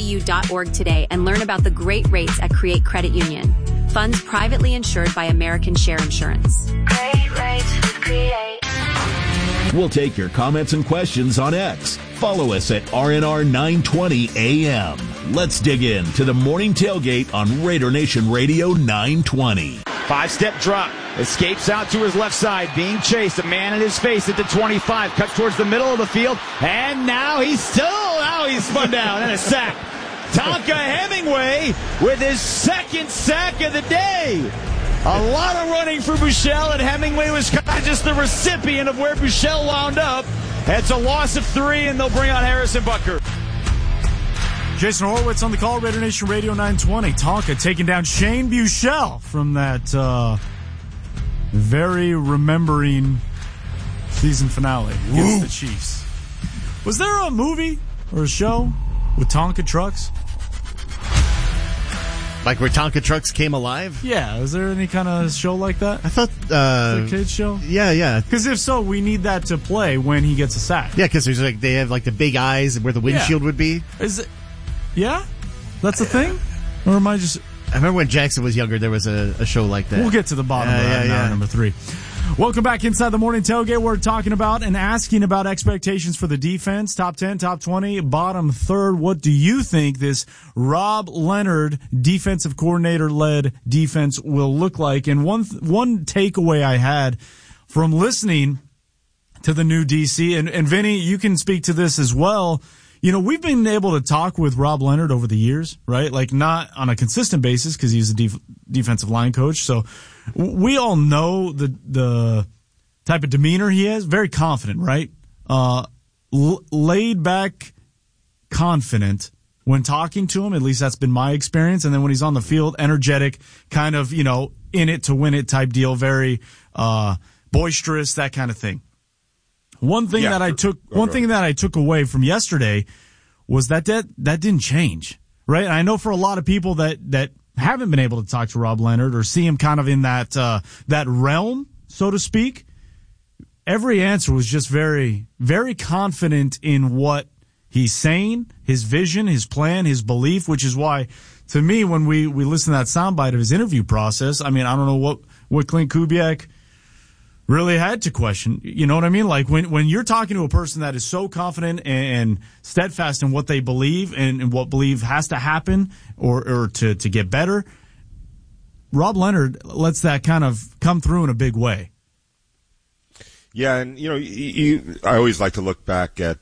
createcredu.org today and learn about the great rates at Create Credit Union. Funds privately insured by American Share Insurance. Great rates with Create. We'll take your comments and questions on X. Follow us at RNR 920 AM. Let's dig in to the morning tailgate on Raider Nation Radio 920. 5-step drop. Escapes out to his left side. Being chased. A man in his face at the 25. Cuts towards the middle of the field. And now he's spun down and a sack. Tonka Hemingway with his second sack of the day. A lot of running for Buechele, and Hemingway was kind of just the recipient of where Buechele wound up. It's a loss of 3, and they'll bring on Harrison Butker. Jason Horowitz on the call, Raider Nation Radio 920. Tonka taking down Shane Buechele from that very remembering season finale against the Chiefs. Was there a movie or a show with Tonka trucks? Like where Tonka trucks came alive? Yeah, is there any kind of show like that? I thought a kids show? Yeah. Because if so, we need that to play when he gets a sack. Yeah, because there's they have the big eyes where the windshield would be. Is it? Yeah, that's a thing. Or am I just? I remember when Jackson was younger, there was a show like that. We'll get to the bottom of that now, number 3. Welcome back inside the morning tailgate. We're talking about and asking about expectations for the defense. Top 10, top 20, bottom third. What do you think this Rob Leonard defensive coordinator-led defense will look like? And one takeaway I had from listening to the new DC, and Vinny, you can speak to this as well. You know, we've been able to talk with Rob Leonard over the years, right? Like not on a consistent basis because he's a defensive line coach. So we all know the type of demeanor he has. Very confident, right? Laid back, confident when talking to him. At least that's been my experience. And then when he's on the field, energetic, kind of, in it to win it type deal. Very boisterous, that kind of thing. One thing that I took away from yesterday was that didn't change, right? And I know for a lot of people that haven't been able to talk to Rob Leonard or see him kind of in that realm, so to speak, every answer was just very, very confident in what he's saying, his vision, his plan, his belief, which is why, to me, when we listen to that soundbite of his interview process, I mean, I don't know what Clint Kubiak really had to question. You know what I mean? Like when you're talking to a person that is so confident and steadfast in what they believe and what believe has to happen or to get better, Rob Leonard lets that kind of come through in a big way. Yeah, and I always like to look back at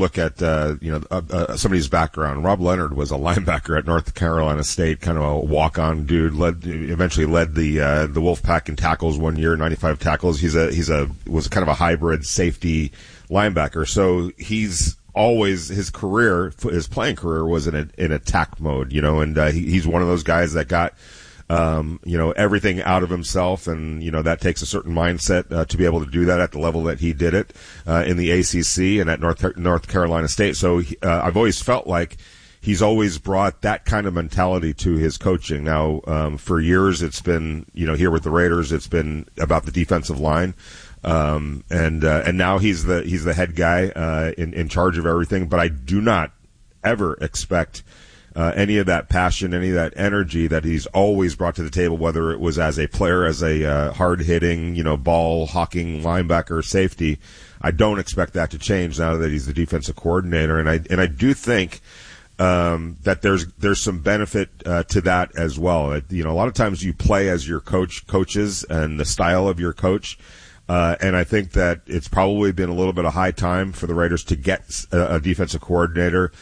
somebody's background. Rob Leonard was a linebacker at North Carolina State, kind of a walk-on dude. Eventually led the Wolfpack in tackles one year, 95 tackles. Was kind of a hybrid safety linebacker. So he's always his playing career was in attack mode, and he's one of those guys that got everything out of himself, and that takes a certain mindset to be able to do that at the level that he did it in the ACC and at North Carolina State. So I've always felt like he's always brought that kind of mentality to his coaching. Now, for years, it's been here with the Raiders, it's been about the defensive line, and now he's the head guy in charge of everything. But I do not ever expect any of that passion, any of that energy that he's always brought to the table, whether it was as a player, as a hard-hitting, ball-hawking linebacker, safety. I don't expect that to change now that he's the defensive coordinator, and I do think that there's some benefit to that as well. A lot of times you play as your coaches and the style of your coach. And I think that it's probably been a little bit of high time for the Raiders to get a defensive coordinator,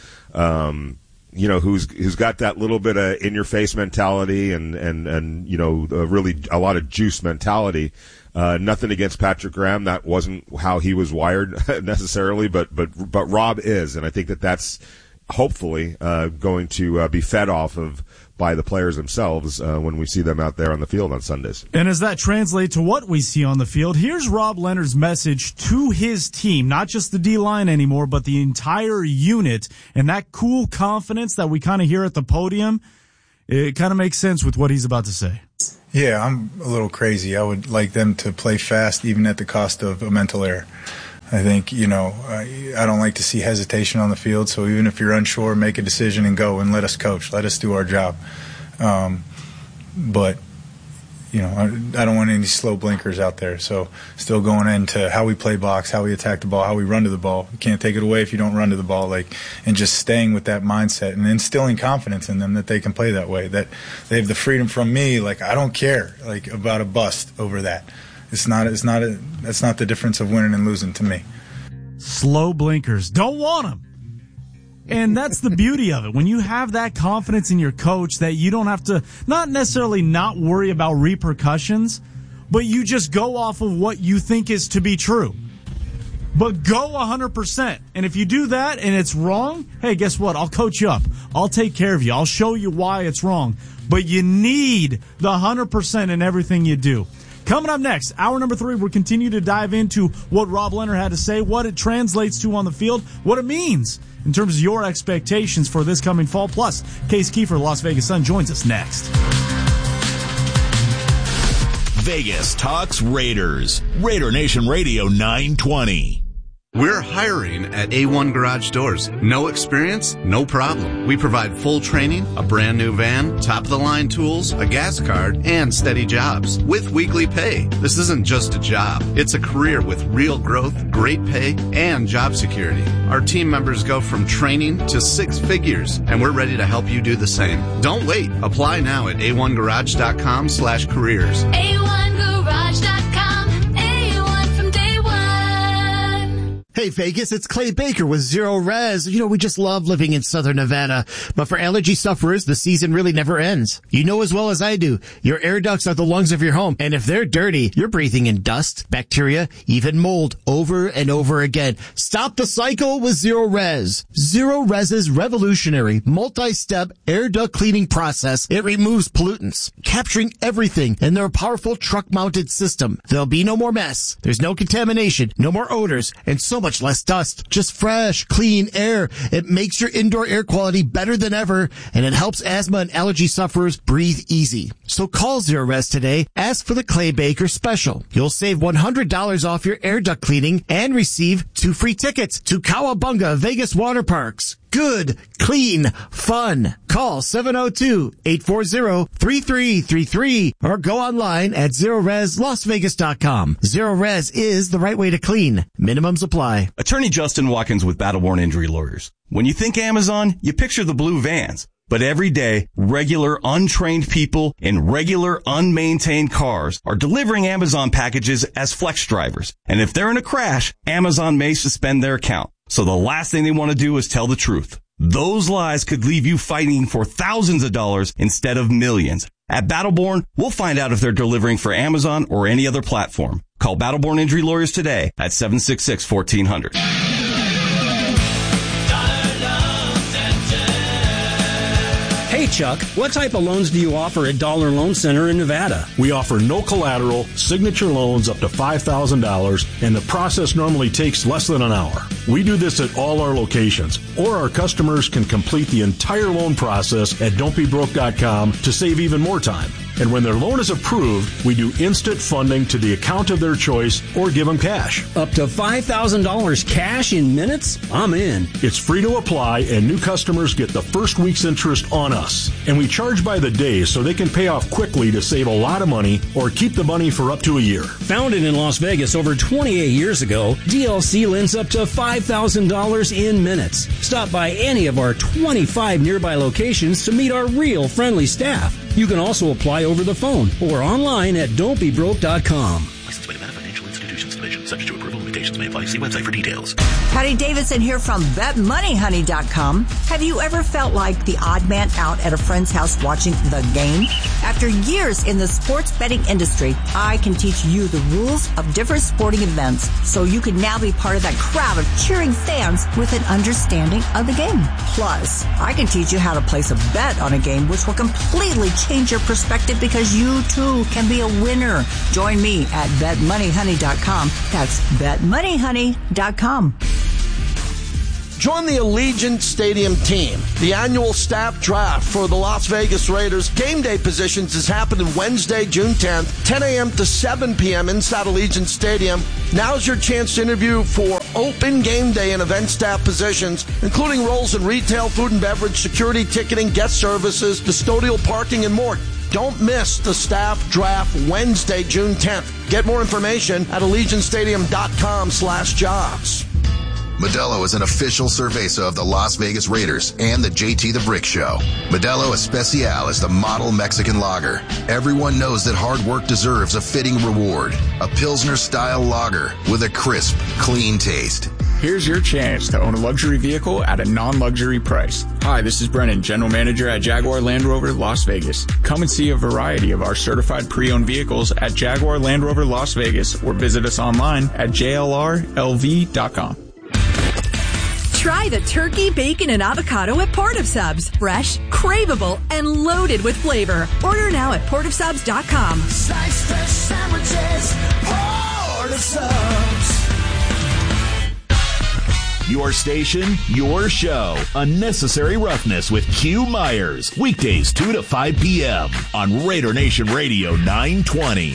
who's got that little bit of in-your-face mentality and really a lot of juice mentality. Nothing against Patrick Graham. That wasn't how he was wired necessarily, but Rob is. And I think that's hopefully going to be fed off of by the players themselves when we see them out there on the field on Sundays. And as that translates to what we see on the field, here's Rob Leonard's message to his team, not just the D-line anymore, but the entire unit. And that cool confidence that we kind of hear at the podium, it kind of makes sense with what he's about to say. Yeah, I'm a little crazy. I would like them to play fast even at the cost of a mental error. I think, I don't like to see hesitation on the field. So even if you're unsure, make a decision and go and let us coach. Let us do our job. But, I don't want any slow blinkers out there. So still going into how we play box, how we attack the ball, how we run to the ball. You can't take it away if you don't run to the ball. And just staying with that mindset and instilling confidence in them that they can play that way. That they have the freedom from me. I don't care about a bust over that. That's not the difference of winning and losing to me. Slow blinkers. Don't want them. And that's the beauty of it. When you have that confidence in your coach that you don't have to not necessarily not worry about repercussions, but you just go off of what you think is to be true. But go 100%. And if you do that and it's wrong, hey, guess what? I'll coach you up. I'll take care of you. I'll show you why it's wrong. But you need the 100% in everything you do. Coming up next, hour number 3, we'll continue to dive into what Rob Leonard had to say, what it translates to on the field, what it means in terms of your expectations for this coming fall. Plus, Case Kiefer, Las Vegas Sun, joins us next. Vegas Talks Raiders. Raider Nation Radio 920. We're hiring at A1 Garage Doors. No experience? No problem. We provide full training, a brand new van, top-of-the-line tools, a gas card, and steady jobs with weekly pay. This isn't just a job. It's a career with real growth, great pay, and job security. Our team members go from training to 6 figures, and we're ready to help you do the same. Don't wait. Apply now at a1garage.com/careers. A1garage.com. A1 from day one. Hey Vegas, it's Clay Baker with Zero Res. We just love living in Southern Nevada. But for allergy sufferers, the season really never ends. You know as well as I do, your air ducts are the lungs of your home. And if they're dirty, you're breathing in dust, bacteria, even mold over and over again. Stop the cycle with Zero Res. Zero Res's revolutionary multi-step air duct cleaning process. It removes pollutants, capturing everything in their powerful truck-mounted system. There'll be no more mess. There's no contamination, no more odors, and so much less dust. Just fresh, clean air. It makes your indoor air quality better than ever, and it helps asthma and allergy sufferers breathe easy. So call Zero Res today. Ask for the Clay Baker special. You'll save $100 off your air duct cleaning and receive 2 free tickets to Cowabunga Vegas Water Parks. Good, clean, fun. Call 702-840-3333 or go online at ZeroResLasVegas.com. Zero Res is the right way to clean. Minimums apply. Attorney Justin Watkins with Battleborn Injury Lawyers. When you think Amazon, you picture the blue vans. But every day, regular untrained people in regular unmaintained cars are delivering Amazon packages as flex drivers. And if they're in a crash, Amazon may suspend their account. So the last thing they want to do is tell the truth. Those lies could leave you fighting for thousands of dollars instead of millions. At Battleborn, we'll find out if they're delivering for Amazon or any other platform. Call Battleborn Injury Lawyers today at 766-1400. Hey, Chuck, what type of loans do you offer at Dollar Loan Center in Nevada? We offer no collateral, signature loans up to $5,000, and the process normally takes less than an hour. We do this at all our locations, or our customers can complete the entire loan process at don'tbebroke.com to save even more time. And when their loan is approved, we do instant funding to the account of their choice or give them cash. Up to $5,000 cash in minutes? I'm in. It's free to apply, and new customers get the first week's interest on us. And we charge by the day so they can pay off quickly to save a lot of money or keep the money for up to a year. Founded in Las Vegas over 28 years ago, DLC lends up to $5,000 in minutes. Stop by any of our 25 nearby locations to meet our real friendly staff. You can also apply over the phone or online at don'tbebroke.com. Licensed by Nevada Financial Institutions Division. Subject to approval. Limitations may apply. See website for details. Patty Davidson here from BetMoneyHoney.com. Have you ever felt like the odd man out at a friend's house watching the game? After years in the sports betting industry, I can teach you the rules of different sporting events so you can now be part of that crowd of cheering fans with an understanding of the game. Plus, I can teach you how to place a bet on a game which will completely change your perspective because you too can be a winner. Join me at BetMoneyHoney.com. That's BetMoneyHoney.com. Join the Allegiant Stadium team. The annual staff draft for the Las Vegas Raiders game day positions is happening Wednesday, June 10th, 10 a.m. to 7 p.m. inside Allegiant Stadium. Now's your chance to interview for open game day and event staff positions, including roles in retail, food and beverage, security, ticketing, guest services, custodial parking, and more. Don't miss the staff draft Wednesday, June 10th. Get more information at AllegiantStadium.com/jobs. Modelo is an official cerveza of the Las Vegas Raiders and the JT the Brick Show. Modelo Especial is the model Mexican lager. Everyone knows that hard work deserves a fitting reward. A Pilsner-style lager with a crisp, clean taste. Here's your chance to own a luxury vehicle at a non-luxury price. Hi, this is Brennan, General Manager at Jaguar Land Rover Las Vegas. Come and see a variety of our certified pre-owned vehicles at Jaguar Land Rover Las Vegas or visit us online at jlrlv.com. Try the turkey, bacon, and avocado at Port of Subs. Fresh, craveable, and loaded with flavor. Order now at portofsubs.com. Sliced fresh sandwiches, Port of Subs. Your station, your show. Unnecessary Roughness with Q Myers. Weekdays 2 to 5 p.m. on Raider Nation Radio 920.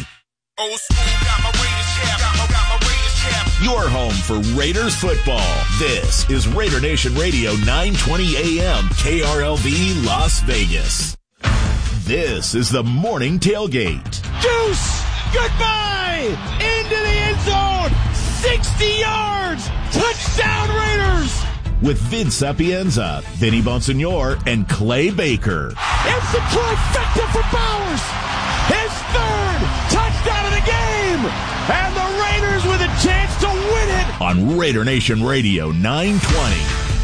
Your home for Raiders football. This is Raider Nation Radio 920 AM KRLV Las Vegas. This is the morning tailgate. Deuce! Goodbye! Into the end zone! 60 yards! Touchdown Raiders! With Vince Sapienza, Vinny Bonsignor, and Clay Baker. It's the trifecta for Bowers! His third touchdown of the game! And the Raiders with a chance to win it! On Raider Nation Radio 920.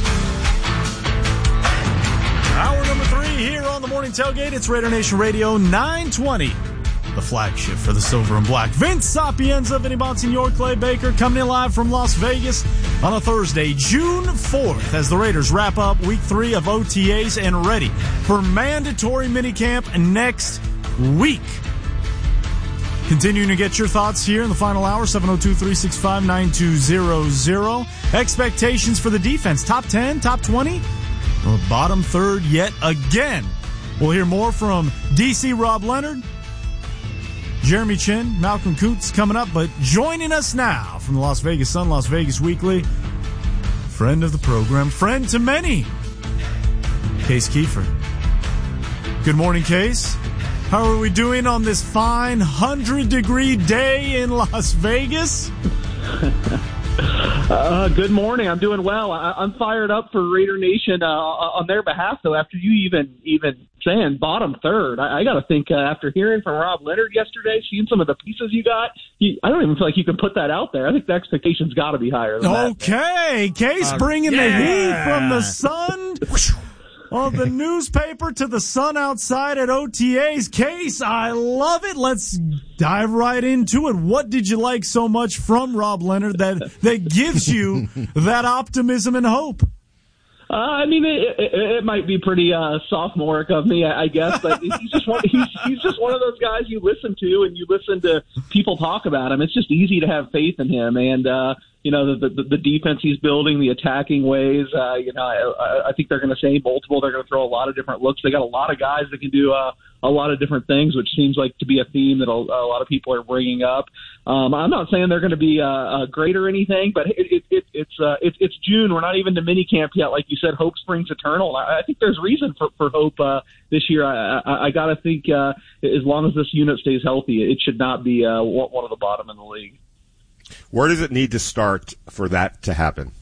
Hour number 3 here on the morning tailgate. It's Raider Nation Radio 920. The flagship for the silver and black. Vince Sapienza, Vinny Bonsignor, Clay Baker coming in live from Las Vegas on a Thursday, June 4th, as the Raiders wrap up week 3 of OTAs and ready for mandatory minicamp next week. Continuing to get your thoughts here in the final hour, 702-365-9200. Expectations for the defense, top 10, top 20, or bottom third yet again. We'll hear more from DC Rob Leonard, Jeremy Chin, Malcolm Kuntz coming up, but joining us now from the Las Vegas Sun, Las Vegas Weekly, friend of the program, friend to many, Case Kiefer. Good morning, Case. How are we doing on this fine 100-degree day in Las Vegas? Good morning. I'm doing well. I'm fired up for Raider Nation on their behalf, though, after you even saying bottom third. I got to think after hearing from Rob Leonard yesterday, seeing some of the pieces you got, I don't even feel like you can put that out there. I think the expectations got to be higher than that. Okay. Case bringing the heat from the Sun. Of the newspaper to the sun outside at OTAs. Case, I love it. Let's dive right into it. What did you like so much from Rob Leonard that gives you that optimism and hope? I mean, it might be pretty sophomoric of me, I guess, but he's just one of those guys you listen to and you listen to people talk about him. It's just easy to have faith in him, and the defense he's building, the attacking ways. I think they're going to say multiple. They're going to throw a lot of different looks. They got a lot of guys that can do a lot of different things, which seems like to be a theme that a lot of people are bringing up. I'm not saying they're going to be great or anything, but it's June. We're not even to minicamp yet. Like you said, hope springs eternal. I think there's reason for hope this year. I got to think as long as this unit stays healthy, it should not be one of the bottom in the league. Where does it need to start for that to happen?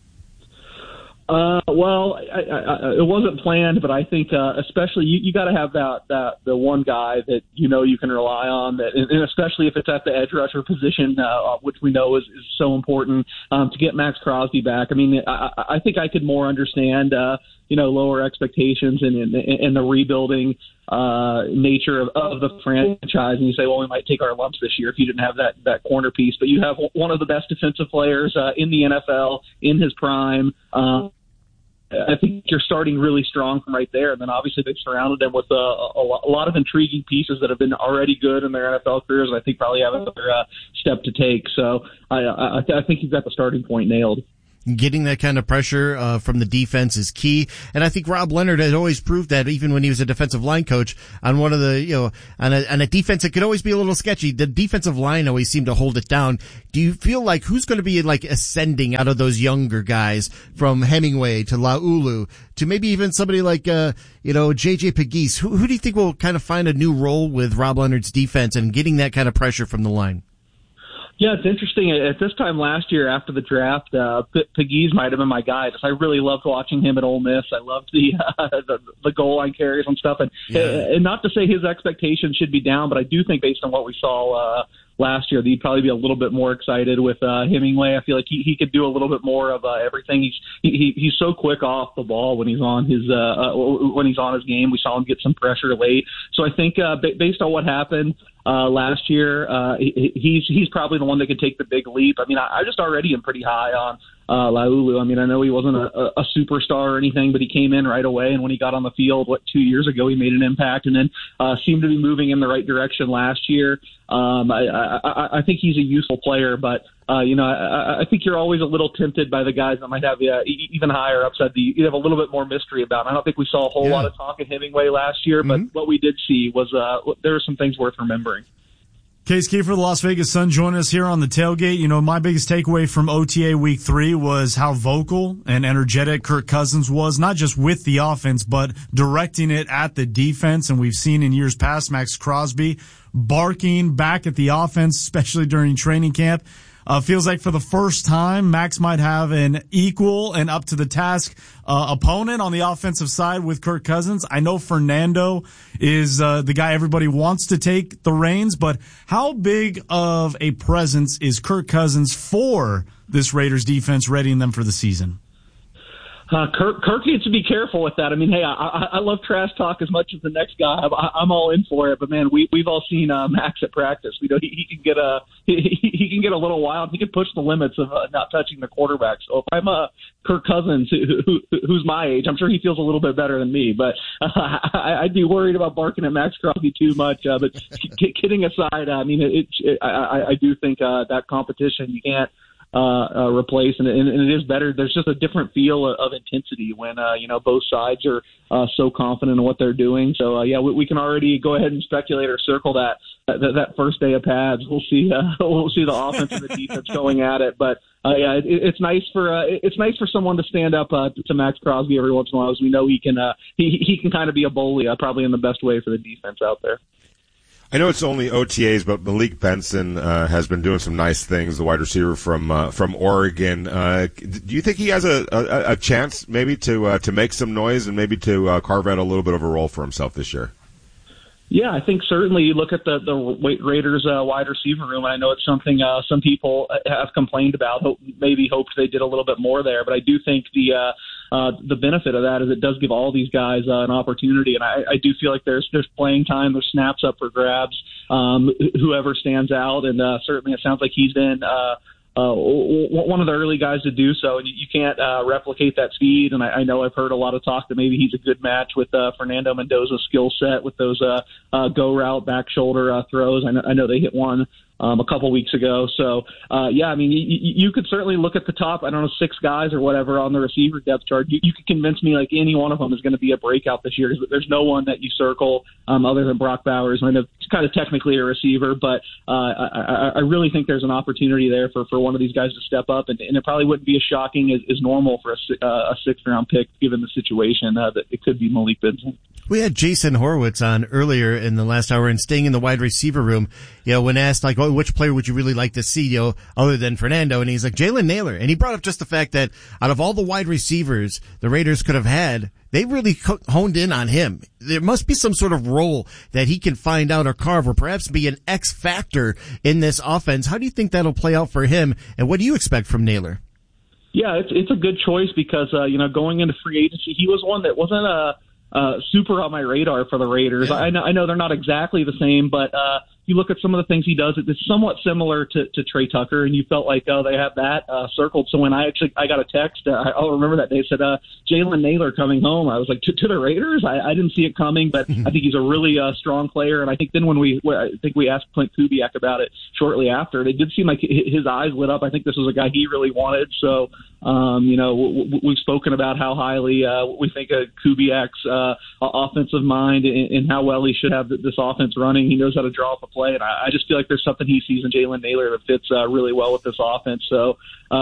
Well, it wasn't planned, but I think especially you got to have the one guy that you can rely on, and especially if it's at the edge rusher position, which we know is so important to get Max Crosby back. I mean, I think I could more understand lower expectations and the rebuilding nature of the franchise, and you say, well, we might take our lumps this year if you didn't have that corner piece, but you have one of the best defensive players in the NFL in his prime. I think you're starting really strong from right there, and then obviously they've surrounded them with a lot of intriguing pieces that have been already good in their NFL careers, and I think probably have another step to take. So I think you've got the starting point nailed. getting that kind of pressure from the defense is key. And I think Rob Leonard had always proved that even when he was a defensive line coach on one of the, on a defense that could always be a little sketchy. The defensive line always seemed to hold it down. Do you feel like who's going to be like ascending out of those younger guys from Hemingway to Laulu to maybe even somebody like, JJ Pegues? Who do you think will kind of find a new role with Rob Leonard's defense and getting that kind of pressure from the line? Yeah, it's interesting. At this time last year after the draft, Pegues might have been my guy. I really loved watching him at Ole Miss. I loved the goal line carries and stuff. And not to say his expectations should be down, but I do think based on what we saw last year, he'd probably be a little bit more excited with Hemingway. I feel like he could do a little bit more of everything. He's so quick off the ball when he's on his game. We saw him get some pressure late. So I think based on what happened last year, he's probably the one that could take the big leap. I mean, I just already am pretty high on Laulu. I mean, I know he wasn't a superstar or anything, but he came in right away. And when he got on the field, 2 years ago, he made an impact and then seemed to be moving in the right direction last year. I think he's a useful player, but I think you're always a little tempted by the guys that might have even higher upside. You have a little bit more mystery about them. I don't think we saw a whole lot of talk of Hemingway last year, but what we did see was there were some things worth remembering. Case Key for the Las Vegas Sun joining us here on the tailgate. My biggest takeaway from OTA week 3 was how vocal and energetic Kirk Cousins was, not just with the offense, but directing it at the defense. And we've seen in years past Max Crosby barking back at the offense, especially during training camp. Feels like for the first time, Max might have an equal and up to the task opponent on the offensive side with Kirk Cousins. I know Fernando is the guy everybody wants to take the reins, but how big of a presence is Kirk Cousins for this Raiders defense, readying them for the season? Kirk needs to be careful with that. I mean, hey, I love trash talk as much as the next guy. I'm all in for it, but man, we've all seen Max at practice. We know he can get he can get a little wild. He can push the limits of not touching the quarterback. So if I'm Kirk Cousins, who's my age, I'm sure he feels a little bit better than me. But I'd be worried about barking at Max Crosby too much. But kidding aside, I mean, I do think that competition you can't replace, and it is better. There's just a different feel of intensity when both sides are so confident in what they're doing. So we can already go ahead and speculate or circle that first day of pads. We'll see the offense and the defense going at it. But it's nice for someone to stand up to Max Crosby every once in a while, as we know he can kind of be a bully, probably in the best way for the defense out there. I know it's only OTAs, but Malik Benson has been doing some nice things, the wide receiver from Oregon. Do you think he has a chance maybe to make some noise and maybe to carve out a little bit of a role for himself this year? Yeah, I think certainly you look at the Raiders wide receiver room, and I know it's something some people have complained about, hoped they did a little bit more there, but I do think the benefit of that is it does give all these guys an opportunity, and I do feel like there's playing time, there's snaps up for grabs, whoever stands out, and certainly it sounds like he's been one of the early guys to do so, and you can't replicate that speed. And I know I've heard a lot of talk that maybe he's a good match with Fernando Mendoza's skill set with those go route back shoulder throws. I know they hit one a couple weeks ago. So, I mean, you could certainly look at the top, 6 guys or whatever on the receiver depth chart. You could convince me like any one of them is going to be a breakout this year. There's no one that you circle other than Brock Bowers. I know it's kind of technically a receiver, but I really think there's an opportunity there for one of these guys to step up, and it probably wouldn't be as shocking as normal for a 6th-round pick given the situation that it could be Malik Benson. We had Jason Horowitz on earlier in the last hour, and staying in the wide receiver room, when asked like, which player would you really like to see, other than Fernando, and he's like Jalen Nailor, and he brought up just the fact that out of all the wide receivers the Raiders could have had, they really honed in on him. There must be some sort of role that he can find out or carve, or perhaps be an X factor in this offense. How do you think that'll play out for him, and what do you expect from Nailor? Yeah, it's a good choice because going into free agency, he was one that wasn't super on my radar for the Raiders. Yeah. I know they're not exactly the same, but you look at some of the things he does, it's somewhat similar to Trey Tucker, and you felt like, oh, they have that circled. So when I got a text, I'll remember that day, said Jalen Naylor coming home. I was like, to the Raiders? I didn't see it coming, but I think he's a really strong player. And I think then when we asked Clint Kubiak about it shortly after, it did seem like his eyes lit up. I think this was a guy he really wanted. So, we've spoken about how highly we think of Kubiak's offensive mind and how well he should have this offense running. He knows how to draw up a play, and I just feel like there's something he sees in Jalen Naylor that fits really well with this offense. So,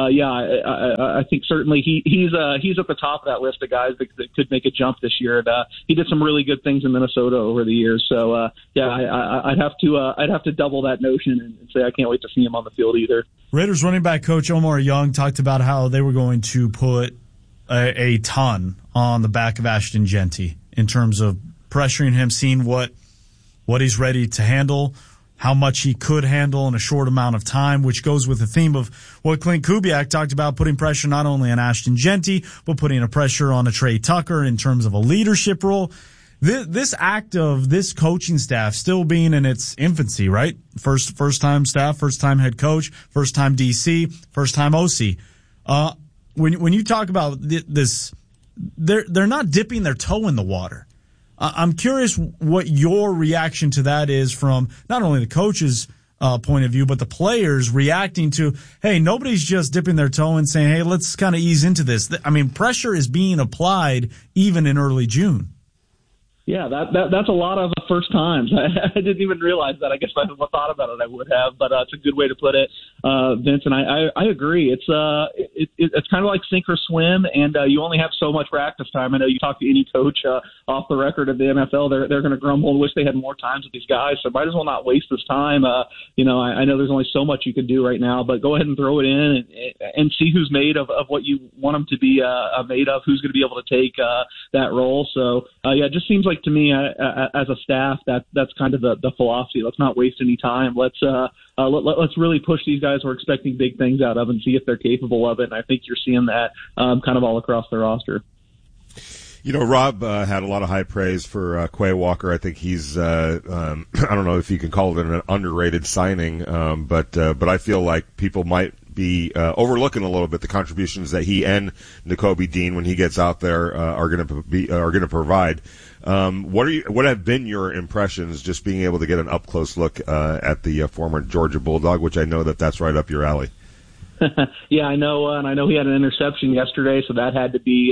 I think certainly he's at the top of that list of guys that could make a jump this year. And he did some really good things in Minnesota over the years. So, I'd have to double that notion and say I can't wait to see him on the field either. Raiders running back coach Omar Young talked about how they were going to put a ton on the back of Ashton Jeanty in terms of pressuring him, seeing what he's ready to handle, how much he could handle in a short amount of time, which goes with the theme of what Clint Kubiak talked about, putting pressure not only on Ashton Jeanty, but putting a pressure on a Trey Tucker in terms of a leadership role. This act of this coaching staff still being in its infancy, right? First time staff, first time head coach, first time DC, first time OC. When you talk about this, they're not dipping their toe in the water. I'm curious what your reaction to that is from not only the coach's point of view, but the players reacting to, hey, nobody's just dipping their toe and saying, hey, let's kind of ease into this. I mean, pressure is being applied even in early June. Yeah, that's a lot of first times. I didn't even realize that. I guess if I had thought about it, I would have. But it's a good way to put it, Vince. And I agree. It's kind of like sink or swim, and you only have so much practice time. I know you talk to any coach off the record of the NFL, they're going to grumble and wish they had more times with these guys. So might as well not waste this time. I know there's only so much you can do right now, but go ahead and throw it in and see who's made of what you want them to be made of. Who's going to be able to take that role? So it just seems like to me as a staff that's kind of the philosophy. Let's not waste any time. Let's really push these guys we're expecting big things out of and see if they're capable of it. And I think you're seeing that kind of all across the roster. Rob had a lot of high praise for Quay Walker. I think he's I don't know if you can call it an underrated signing, but I feel like people might be overlooking a little bit the contributions that he and Nakobe Dean, when he gets out there, are going to provide. What have been your impressions just being able to get an up close look at the former Georgia Bulldog, which I know that's right up your alley? Yeah, I know, and I know he had an interception yesterday, so that had to be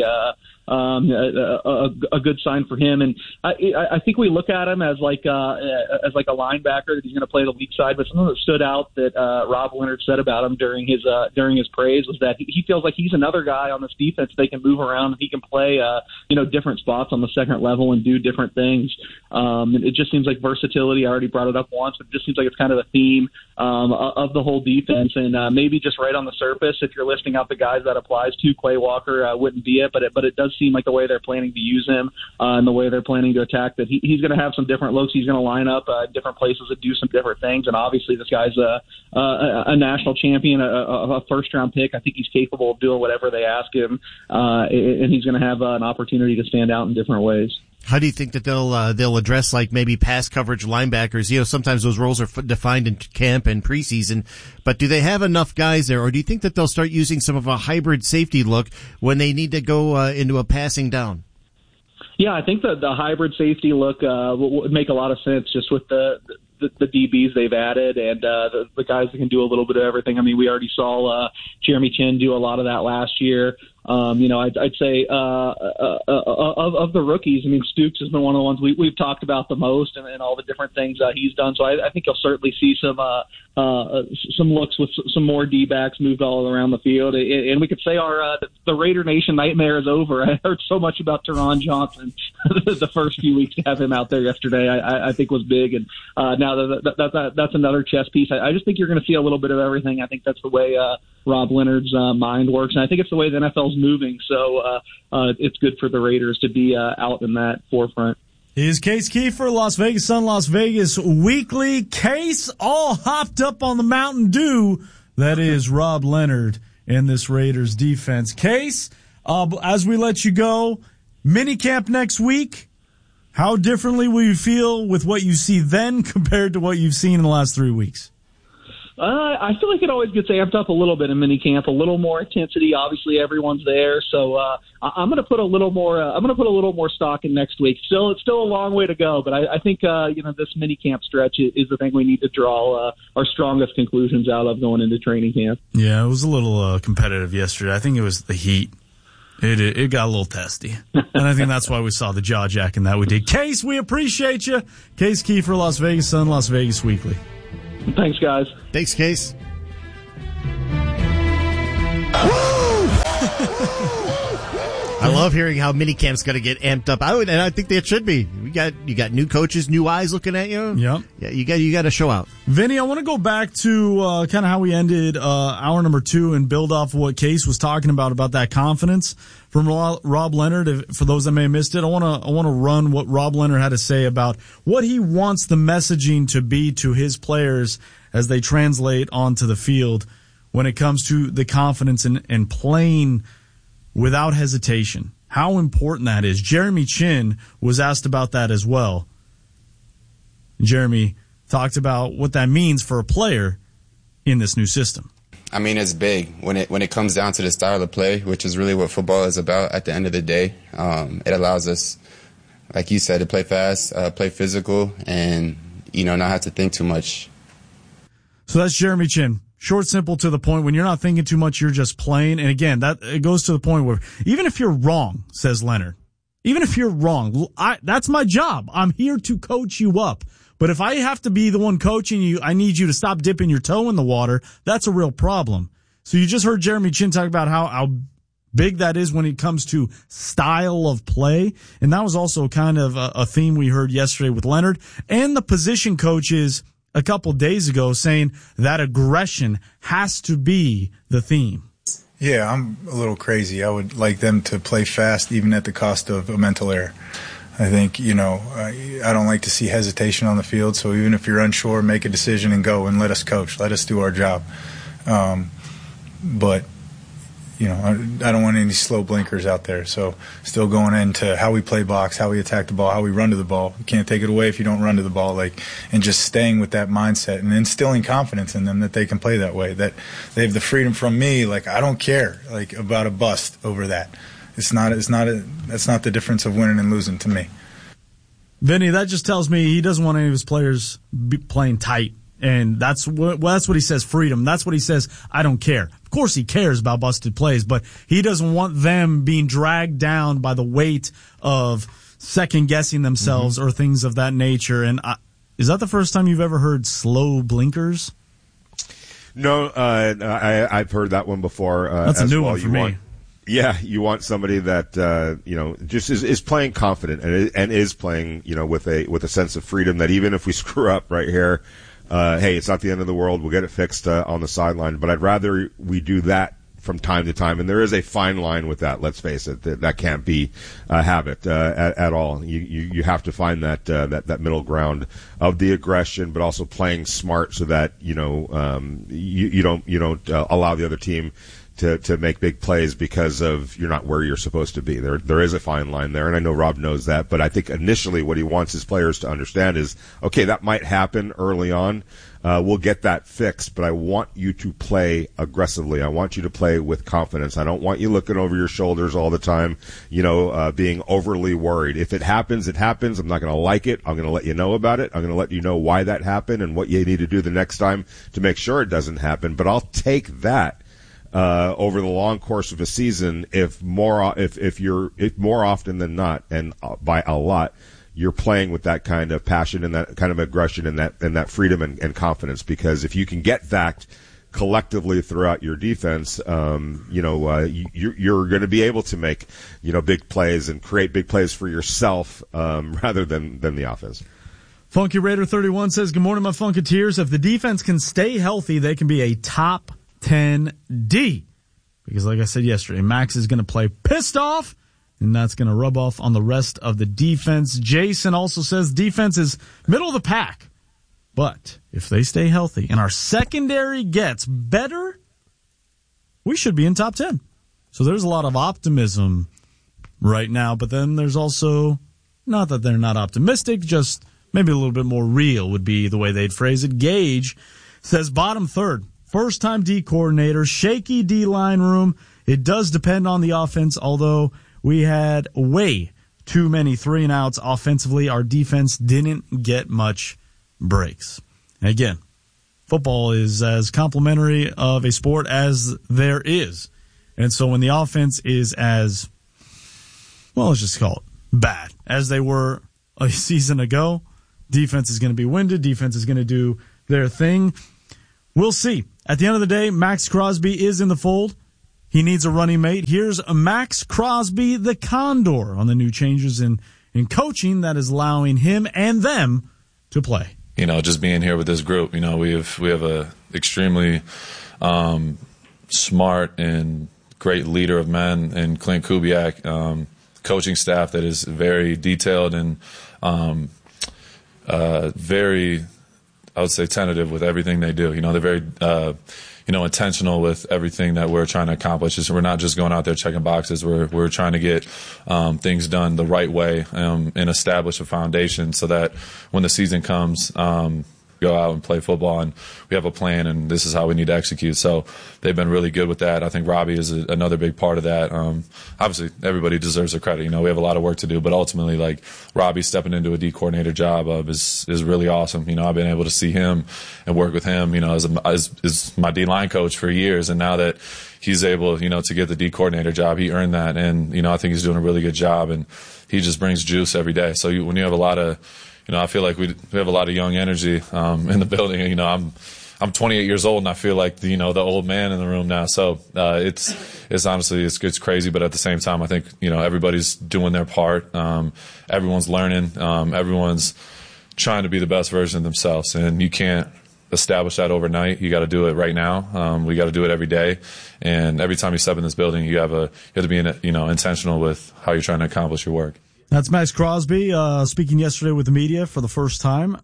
a good sign for him. And I think we look at him as like a linebacker that he's going to play the weak side. But something that stood out that Rob Leonard said about him during his praise was that he feels like he's another guy on this defense. They can move around and he can play different spots on the second level and do different things. It just seems like versatility. I already brought it up once, but it just seems like it's kind of a theme of the whole defense. And maybe just right on the surface, if you're listing out the guys that applies to, Quay Walker wouldn't be it, but it does seem like the way they're planning to use him and the way they're planning to attack, that he's going to have some different looks. He's going to line up different places and do some different things. And obviously this guy's a national champion, a first-round pick. I think he's capable of doing whatever they ask him, and he's going to have an opportunity to stand out in different ways. How do you think that they'll address like maybe pass coverage linebackers? Sometimes those roles are defined in camp and preseason, but do they have enough guys there, or do you think that they'll start using some of a hybrid safety look when they need to go into a passing down? Yeah, I think the hybrid safety look would make a lot of sense just with the DBs they've added and the guys that can do a little bit of everything. I mean, we already saw Jeremy Chin do a lot of that last year. I'd say of the rookies, I mean, Stooks has been one of the ones we've talked about the most, and all the different things he's done. So I think you'll certainly see some looks with some more D-backs moved all around the field. And we could say the Raider Nation nightmare is over. I heard so much about Teron Johnson the first few weeks to have him out there yesterday. I think was big, and now that's another chess piece. I just think you're going to see a little bit of everything. I think that's the way Rob Leonard's mind works, and I think it's the way the NFL's moving. So it's good for the Raiders to be out in that forefront. Is Case Kiefer, Las Vegas Sun, Las Vegas Weekly. Case all hopped up on the Mountain Dew. That is Rob Leonard in this Raiders defense. Case, as we let you go, minicamp next week. How differently will you feel with what you see then compared to what you've seen in the last 3 weeks? I feel like it always gets amped up a little bit in minicamp, a little more intensity. Obviously, everyone's there, so I'm going to put a little more. I'm going to put a little more stock in next week. It's still a long way to go, but I think this minicamp stretch is the thing we need to draw our strongest conclusions out of going into training camp. Yeah, it was a little competitive yesterday. I think it was the heat. It got a little testy, and I think that's why we saw the jaw jacking that we did. Case, we appreciate you. Case Kiefer, Las Vegas Sun, Las Vegas Weekly. Thanks, guys. Thanks, Case. I love hearing how minicamp's going to get amped up. And I think that should be. You got new coaches, new eyes looking at you. Yep. Yeah, you got to show out. Vinny, I want to go back to kind of how we ended hour number 2 and build off of what Case was talking about that confidence from Rob Leonard. For those that may have missed it, I want to run what Rob Leonard had to say about what he wants the messaging to be to his players as they translate onto the field when it comes to the confidence and playing without hesitation. How important that is. Jeremy Chin was asked about that as well. Jeremy talked about what that means for a player in this new system. I mean, it's big when it comes down to the style of play, which is really what football is about at the end of the day. It allows us, like you said, to play fast, play physical, and, not have to think too much. So that's Jeremy Chin. Short, simple, to the point. When you're not thinking too much, you're just playing. And again, it goes to the point where even if you're wrong, says Leonard, even if you're wrong, that's my job. I'm here to coach you up. But if I have to be the one coaching you, I need you to stop dipping your toe in the water. That's a real problem. So you just heard Jeremy Chin talk about how big that is when it comes to style of play. And that was also kind of a theme we heard yesterday with Leonard and the position coaches a couple days ago saying that aggression has to be the theme. Yeah, I'm a little crazy. I would like them to play fast even at the cost of a mental error. I think, I don't like to see hesitation on the field, so even if you're unsure, make a decision and go and let us coach. Let us do our job. But I don't want any slow blinkers out there. So still going into how we play box, how we attack the ball, how we run to the ball. You can't take it away if you don't run to the ball, and just staying with that mindset and instilling confidence in them that they can play that way, that they have the freedom from me. I don't care, about a bust over that. That's not the difference of winning and losing to me. Vinny, that just tells me he doesn't want any of his players playing tight. And that's what he says, freedom. That's what he says, I don't care. Of course he cares about busted plays, but he doesn't want them being dragged down by the weight of second-guessing themselves or things of that nature. And is that the first time you've ever heard slow blinkers? No, I've heard that one before. That's a new one for me. You want somebody that just is playing confident and is playing with a sense of freedom that even if we screw up right here, hey, it's not the end of the world. We'll get it fixed on the sideline. But I'd rather we do that from time to time, and there is a fine line with that. Let's face it, that can't be a habit at all. You have to find that middle ground of the aggression, but also playing smart so that you don't allow the other team to make big plays because of you're not where you're supposed to be. There is a fine line there, and I know Rob knows that, but I think initially what he wants his players to understand is, okay, that might happen early on. We'll get that fixed, but I want you to play aggressively. I want you to play with confidence. I don't want you looking over your shoulders all the time, being overly worried. If it happens, it happens. I'm not going to like it. I'm going to let you know about it. I'm going to let you know why that happened and what you need to do the next time to make sure it doesn't happen, but I'll take that. Over the long course of a season, if more often than not, and by a lot, you're playing with that kind of passion and that kind of aggression and that freedom and confidence. Because if you can get that collectively throughout your defense, you're going to be able to make big plays and create big plays for yourself rather than the offense. Funky Raider 31 says, "Good morning, my Funketeers. If the defense can stay healthy, they can be a top 10D, because like I said yesterday, Max is going to play pissed off, and that's going to rub off on the rest of the defense." Jason also says defense is middle of the pack, but if they stay healthy and our secondary gets better, we should be in top 10. So there's a lot of optimism right now, but then there's also Not that they're not optimistic, just maybe a little bit more real would be the way they'd phrase it. Gage says bottom third, first-time D coordinator, shaky D-line room. It does depend on the offense, although we had way too many 3-and-outs offensively. Our defense didn't get much breaks. And again, football is as complimentary of a sport as there is. And so when the offense is as, well, let's just call it bad as they were a season ago, defense is going to be winded. Defense is going to do their thing. We'll see. At the end of the day, Max Crosby is in the fold. He needs a running mate. Here's Max Crosby, the Condor, on the new changes in coaching that is allowing him and them to play. Just being here with this group, we have a extremely smart and great leader of men in Clint Kubiak, coaching staff that is very detailed and very, I would say, tentative with everything they do. They're very, intentional with everything that we're trying to accomplish. We're not just going out there checking boxes. We're trying to get things done the right way and establish a foundation so that when the season comes, go out and play football, and we have a plan, and this is how we need to execute. So they've been really good with that. I think Robbie is another big part of that. Obviously, everybody deserves the credit. We have a lot of work to do, but ultimately, Robbie stepping into a D coordinator job is really awesome. I've been able to see him and work with him, as my D-line coach for years, and now that he's able, to get the D coordinator job, he earned that, and, I think he's doing a really good job, and he just brings juice every day. So when you have a lot of I feel like we have a lot of young energy in the building. I'm 28 years old, and I feel like the old man in the room now. So it's honestly it's crazy, but at the same time, I think everybody's doing their part. Everyone's learning. Everyone's trying to be the best version of themselves, and you can't establish that overnight. You got to do it right now. We got to do it every day, and every time you step in this building, you have to be intentional with how you're trying to accomplish your work. That's Max Crosby speaking yesterday with the media for the first time.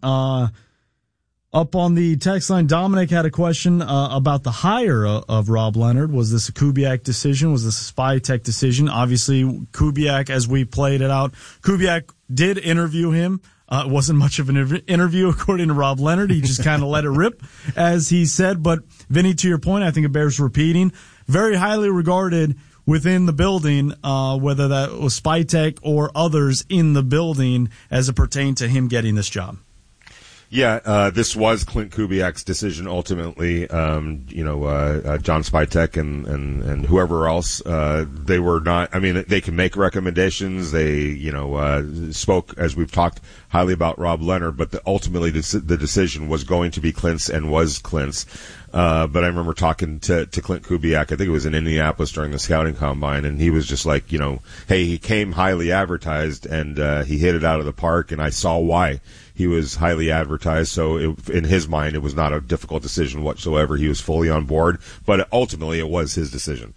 Up on the text line, Dominic had a question about the hire of Rob Leonard. Was this a Kubiak decision? Was this a Spytek decision? Obviously, Kubiak, as we played it out, Kubiak did interview him. It wasn't much of an interview, according to Rob Leonard. He just kind of let it rip, as he said. But, Vinny, to your point, I think it bears repeating. Very highly regarded within the building, whether that was Spytek or others in the building as it pertained to him getting this job. Yeah, this was Clint Kubiak's decision ultimately. John Spytek and whoever else, they were not, they can make recommendations. They, spoke, as we've talked, highly about Rob Leonard, but ultimately the decision was going to be Clint's and was Clint's. But I remember talking to Clint Kubiak, I think it was in Indianapolis during the scouting combine, and he was just like, hey, he came highly advertised and he hit it out of the park, and I saw why he was highly advertised. So in his mind, it was not a difficult decision whatsoever. He was fully on board, but ultimately it was his decision.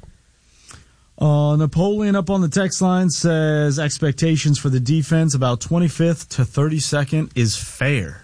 Napoleon up on the text line says expectations for the defense about 25th to 32nd is fair.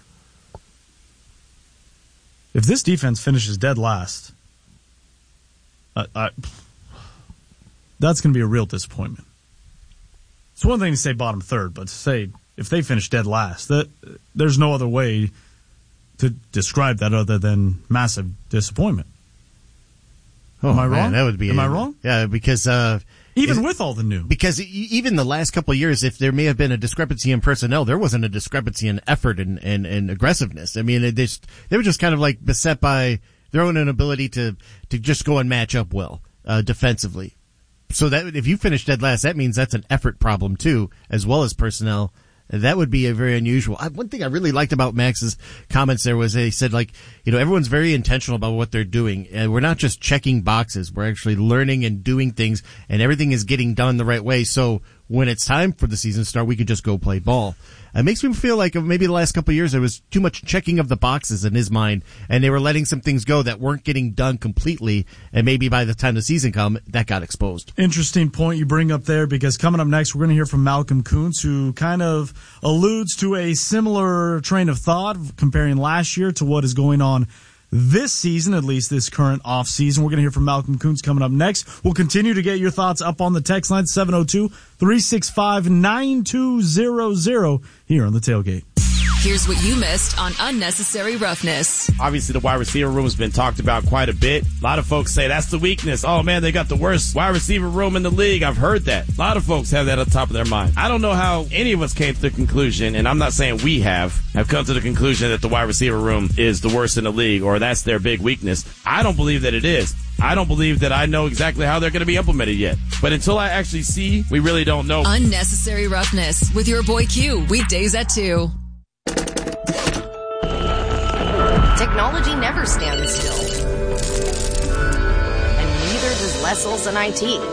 If this defense finishes dead last, that's going to be a real disappointment. It's one thing to say bottom third, but to say if they finish dead last, there's no other way to describe that other than massive disappointment. Am I wrong? That would be. Am I wrong? Yeah, because even with all the new, because even the last couple of years, if there may have been a discrepancy in personnel, there wasn't a discrepancy in effort and aggressiveness. They were just kind of like beset by their own inability to just go and match up well defensively. So that if you finish dead last, that means that's an effort problem too, as well as personnel. That would be a very unusual. One thing I really liked about Max's comments there was they said, everyone's very intentional about what they're doing. And we're not just checking boxes. We're actually learning and doing things, and everything is getting done the right way. So when it's time for the season to start, we can just go play ball. It makes me feel like maybe the last couple of years there was too much checking of the boxes in his mind, and they were letting some things go that weren't getting done completely, and maybe by the time the season come, that got exposed. Interesting point you bring up there, because coming up next, we're going to hear from Malcolm Kuntz, who kind of alludes to a similar train of thought, comparing last year to what is going on this season, at least this current off season. We're going to hear from Malcolm Kuntz coming up next. We'll continue to get your thoughts up on the text line 702-365-9200 here on the Tailgate. Here's what you missed on Unnecessary Roughness. Obviously, the wide receiver room has been talked about quite a bit. A lot of folks say that's the weakness. Oh, man, they got the worst wide receiver room in the league. I've heard that. A lot of folks have that on top of their mind. I don't know how any of us came to the conclusion, and I'm not saying we have come to the conclusion that the wide receiver room is the worst in the league or that's their big weakness. I don't believe that it is. I don't believe that I know exactly how they're going to be implemented yet. But until I actually see, we really don't know. Unnecessary Roughness with your boy Q, weekdays at 2. Technology never stands still. And neither does Lessels and IT.